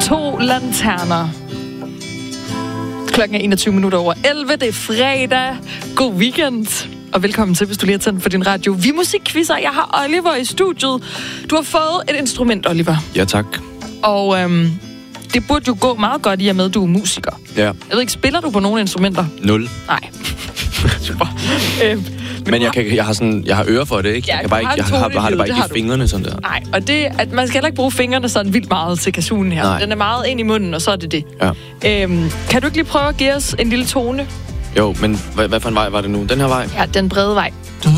To lanterner. Klokken er 21 minutter over 11. Det er fredag. God weekend. Og velkommen til, hvis du lige har tændt for din radio. Vi musikquizzer. Jeg har Oliver i studiet. Du har fået et instrument, Oliver. Ja, tak. Og det burde jo gå meget godt i og med, at du er musiker. Ja. Jeg ved ikke, spiller du på nogle instrumenter? 0. Nej. Super. Men jeg har ører for det, ikke? Ja, jeg har det bare ikke i fingrene sådan der. Nej, og det, at man skal heller ikke bruge fingrene sådan vildt meget til kazooen her. Nej. Den er meget ind i munden, og så er det det. Ja. Kan du ikke lige prøve at give os en lille tone? Jo, men hvad for en vej var det nu? Den her vej? Ja, den brede vej.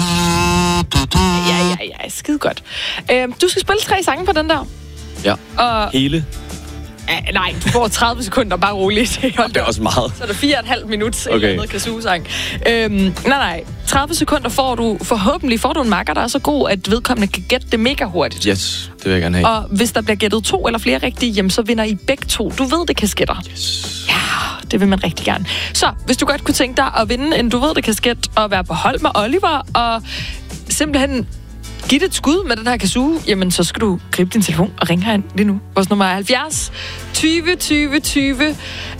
Ja, skide godt. Du skal spille 3 sange på den der. Ja, og hele? Nej, du får 30 sekunder, bare roligt. Det er også meget. Så er det 4,5 minutter okay. Noget kazoo-sang. Nej. 30 sekunder får du en makker, der er så god, at vedkommende kan gætte det mega hurtigt. Yes, det vil jeg gerne have. Og hvis der bliver gættet 2 eller flere rigtige, jamen, så vinder I begge 2. Du ved, det kasketter. Yes. Ja, det vil man rigtig gerne. Så, hvis du godt kunne tænke dig at vinde en du ved det kasket, og være på hold med Oliver, og simpelthen giv det et skud med den her kazoo, jamen så skal du gribe din telefon og ringe herind lige nu. Vores nummer er 70 20 20 20.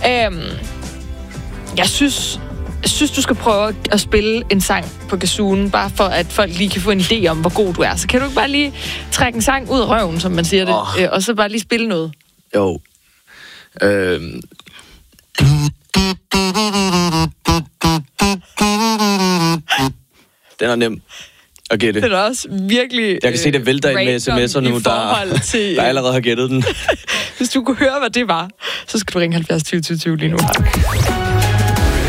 Jeg synes, du skal prøve at spille en sang på kazooen, bare for at folk lige kan få en idé om, hvor god du er. Så kan du ikke bare lige trække en sang ud af røven, som man siger det, og så bare lige spille noget? Jo. Den er nem at gætte. Det er også virkelig jeg kan se, det vælter ind med sms'er nu, der allerede har gættet den. Hvis du kunne høre, hvad det var, så skal du ringe 70 20 20 lige nu.